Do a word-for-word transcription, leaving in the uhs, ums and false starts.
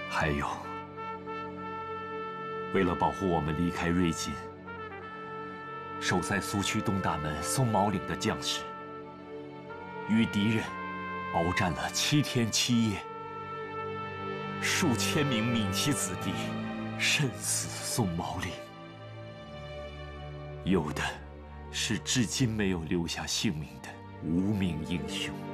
还有，为了保护我们离开瑞金，守在苏区东大门松毛岭的将士，与敌人鏖战了七天七夜，数千名闽旗子弟身死松毛岭，有的是至今没有留下姓名的无名英雄。